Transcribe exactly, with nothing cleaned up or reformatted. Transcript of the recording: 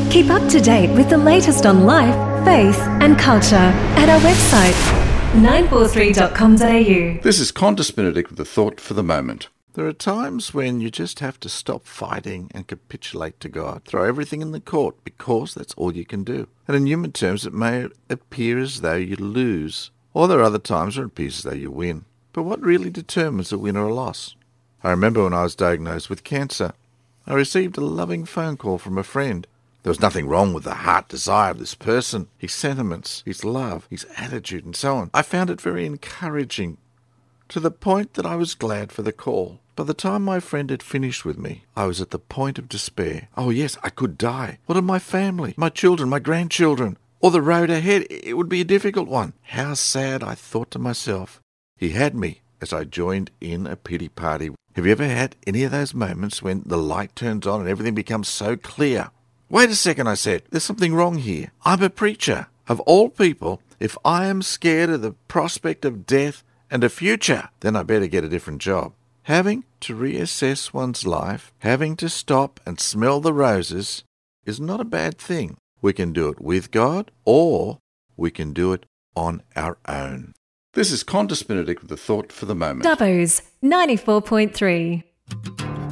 Keep up to date with the latest on life, faith and culture at our website, nine four three dot com dot a u. This is Qantas Benedict with a thought for the moment. There are times when you just have to stop fighting and capitulate to God. Throw everything in the court because that's all you can do. And in human terms, it may appear as though you lose. Or there are other times where it appears as though you win. But what really determines a win or a loss? I remember when I was diagnosed with cancer, I received a loving phone call from a friend. There was nothing wrong with the heart desire of this person, his sentiments, his love, his attitude, and so on. I found it very encouraging, to the point that I was glad for the call. By the time my friend had finished with me, I was at the point of despair. Oh yes, I could die. What of my family, my children, my grandchildren? Or the road ahead? It would be a difficult one. How sad, I thought to myself. He had me as I joined in a pity party. Have you ever had any of those moments when the light turns on and everything becomes so clear? Wait a second, I said. There's something wrong here. I'm a preacher. Of all people, if I am scared of the prospect of death and a future, then I better get a different job. Having to reassess one's life, having to stop and smell the roses, is not a bad thing. We can do it with God, or we can do it on our own. This is Qantas Benedict with a thought for the moment. Dubbo's ninety-four point three.